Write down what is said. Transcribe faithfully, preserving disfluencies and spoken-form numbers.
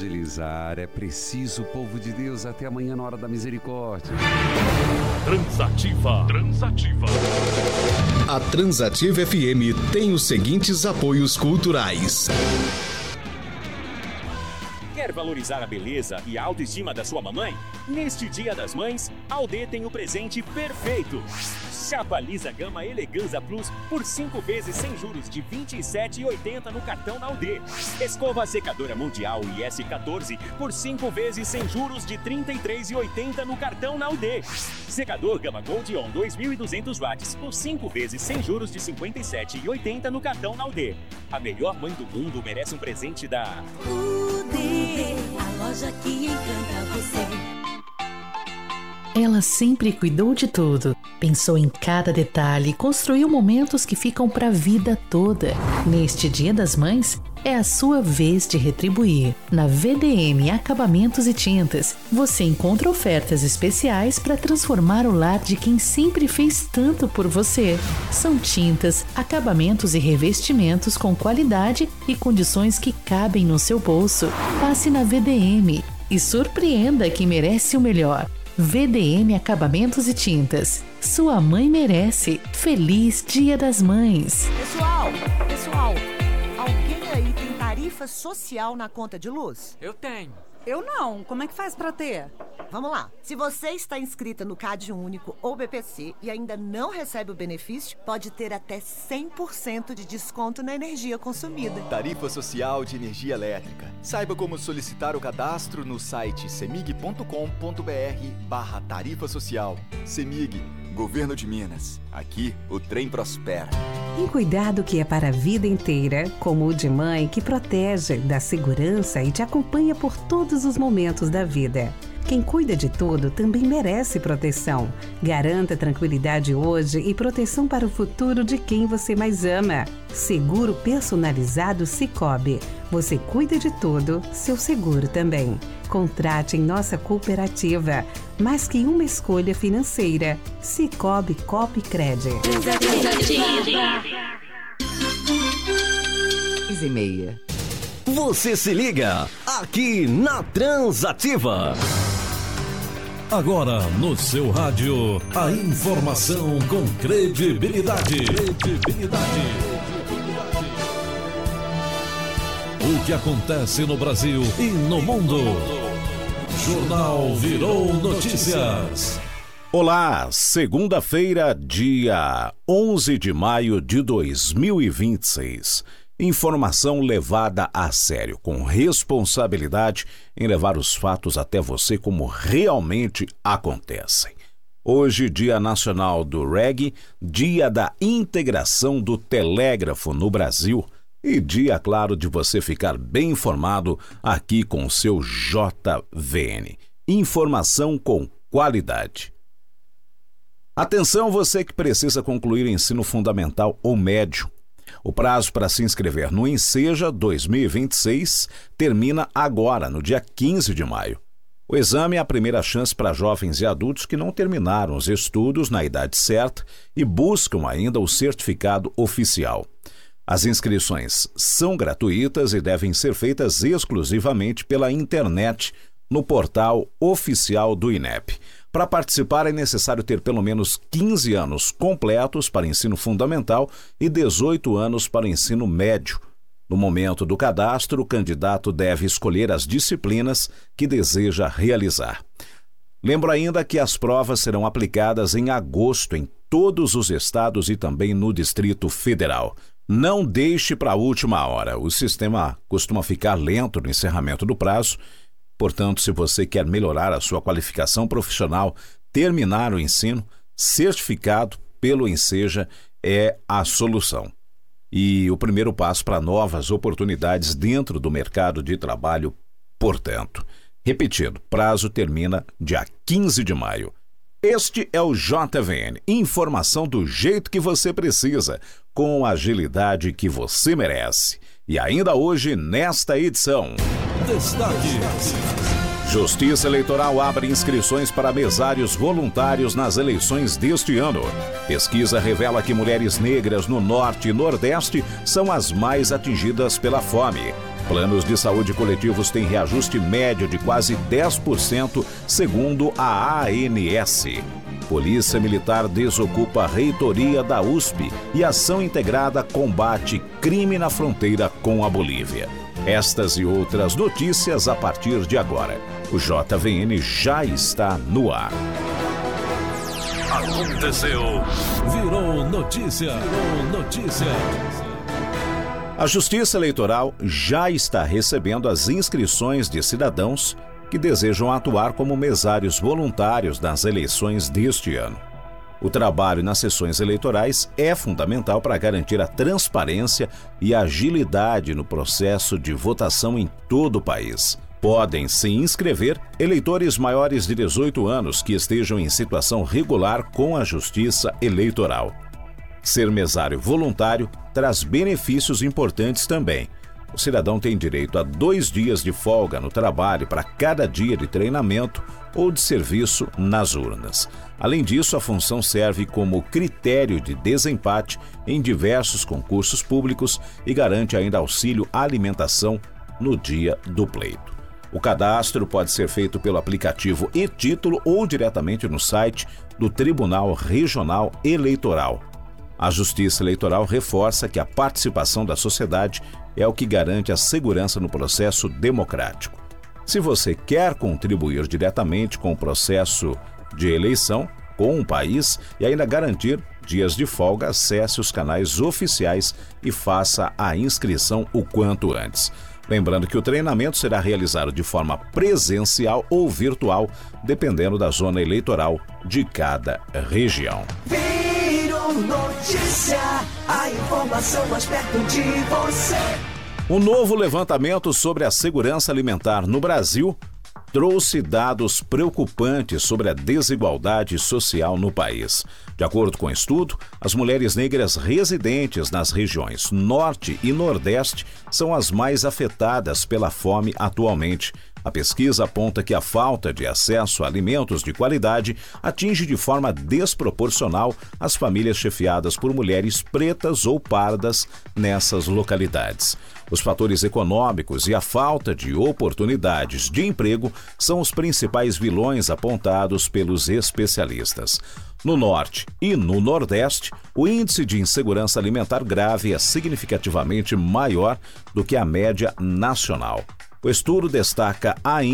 agilizar. É preciso, povo de Deus, até amanhã na hora da misericórdia. Transativa. Transativa. A Transativa F M tem os seguintes apoios culturais. Quer valorizar a beleza e a autoestima da sua mamãe? Neste Dia das Mães, a Alde tem o presente perfeito. Chapa lisa Gama Eleganza Plus por cinco vezes sem juros de vinte e sete reais e oitenta centavos no cartão na Alde. Escova secadora Mundial I S quatorze por cinco vezes sem juros de trinta e três reais e oitenta centavos no cartão na Alde. Secador Gama Gold On dois mil e duzentos watts por cinco vezes sem juros de cinquenta e sete reais e oitenta centavos no cartão na Alde. A melhor mãe do mundo merece um presente da Alde, a loja que encanta você. Ela sempre cuidou de tudo, pensou em cada detalhe e construiu momentos que ficam para a vida toda. Neste Dia das Mães, é a sua vez de retribuir. Na V D M Acabamentos e Tintas, você encontra ofertas especiais para transformar o lar de quem sempre fez tanto por você. São tintas, acabamentos e revestimentos com qualidade e condições que cabem no seu bolso. Passe na V D M e surpreenda quem merece o melhor. V D M Acabamentos e Tintas. Sua mãe merece. Feliz Dia das Mães. Pessoal, pessoal, alguém aí tem tarifa social na conta de luz? Eu tenho. Eu não. Como é que faz pra ter? Vamos lá. Se você está inscrita no Cade Único ou B P C e ainda não recebe o benefício, pode ter até cem por cento de desconto na energia consumida. Tarifa Social de Energia Elétrica. Saiba como solicitar o cadastro no site semig ponto com ponto br barra tarifa social. Semig, Governo de Minas. Aqui o trem prospera. Um cuidado que é para a vida inteira, como o de mãe que protege, dá segurança e te acompanha por todos os momentos da vida. Quem cuida de tudo também merece proteção. Garanta tranquilidade hoje e proteção para o futuro de quem você mais ama. Seguro personalizado Sicoob. Você cuida de tudo, seu seguro também. Contrate em nossa cooperativa. Mais que uma escolha financeira. Sicoob Copcred. e meia. Você se liga aqui na Transativa. Agora no seu rádio, a informação com credibilidade. Credibilidade. O que acontece no Brasil e no mundo. Jornal Virou Notícias. Olá, segunda-feira, dia onze de maio de dois mil e vinte e seis. Informação levada a sério, com responsabilidade em levar os fatos até você como realmente acontecem. Hoje, Dia Nacional do Reggae, Dia da Integração do Telégrafo no Brasil e dia, claro, de você ficar bem informado aqui com o seu J V N. Informação com qualidade. Atenção, você que precisa concluir ensino fundamental ou médio. O prazo para se inscrever no Enseja dois mil e vinte e seis termina agora, no dia quinze de maio. O exame é a primeira chance para jovens e adultos que não terminaram os estudos na idade certa e buscam ainda o certificado oficial. As inscrições são gratuitas e devem ser feitas exclusivamente pela internet no portal oficial do INEP. Para participar é necessário ter pelo menos quinze anos completos para ensino fundamental e dezoito anos para ensino médio. No momento do cadastro, o candidato deve escolher as disciplinas que deseja realizar. Lembro ainda que as provas serão aplicadas em agosto em todos os estados e também no Distrito Federal. Não deixe para a última hora. O sistema costuma ficar lento no encerramento do prazo. Portanto, se você quer melhorar a sua qualificação profissional, terminar o ensino, certificado pelo Enseja é a solução. E o primeiro passo para novas oportunidades dentro do mercado de trabalho, portanto. Repetido, prazo termina dia quinze de maio. Este é o J V N, informação do jeito que você precisa, com a agilidade que você merece. E ainda hoje, nesta edição... Destaques. Justiça Eleitoral abre inscrições para mesários voluntários nas eleições deste ano. Pesquisa revela que mulheres negras no Norte e Nordeste são as mais atingidas pela fome. Planos de saúde coletivos têm reajuste médio de quase dez por cento, segundo a A N S. Polícia Militar desocupa a reitoria da U S P e ação integrada combate crime na fronteira com a Bolívia. Estas e outras notícias a partir de agora. O J V N já está no ar. Aconteceu. Virou notícia. Virou notícia. A Justiça Eleitoral já está recebendo as inscrições de cidadãos que desejam atuar como mesários voluntários nas eleições deste ano. O trabalho nas sessões eleitorais é fundamental para garantir a transparência e a agilidade no processo de votação em todo o país. Podem se inscrever eleitores maiores de dezoito anos que estejam em situação regular com a Justiça Eleitoral. Ser mesário voluntário traz benefícios importantes também. O cidadão tem direito a dois dias de folga no trabalho para cada dia de treinamento ou de serviço nas urnas. Além disso, a função serve como critério de desempate em diversos concursos públicos e garante ainda auxílio alimentação no dia do pleito. O cadastro pode ser feito pelo aplicativo e-Título ou diretamente no site do Tribunal Regional Eleitoral. A Justiça Eleitoral reforça que a participação da sociedade é o que garante a segurança no processo democrático. Se você quer contribuir diretamente com o processo de eleição com o país e ainda garantir dias de folga, acesse os canais oficiais e faça a inscrição o quanto antes. Lembrando que o treinamento será realizado de forma presencial ou virtual, dependendo da zona eleitoral de cada região. Virou notícia, a informação mais perto de você. Um novo levantamento sobre a segurança alimentar no Brasil trouxe dados preocupantes sobre a desigualdade social no país. De acordo com o estudo, as mulheres negras residentes nas regiões Norte e Nordeste são as mais afetadas pela fome atualmente. A pesquisa aponta que a falta de acesso a alimentos de qualidade atinge de forma desproporcional as famílias chefiadas por mulheres pretas ou pardas nessas localidades. Os fatores econômicos e a falta de oportunidades de emprego são os principais vilões apontados pelos especialistas. No Norte e no Nordeste, o índice de insegurança alimentar grave é significativamente maior do que a média nacional. O estudo destaca ainda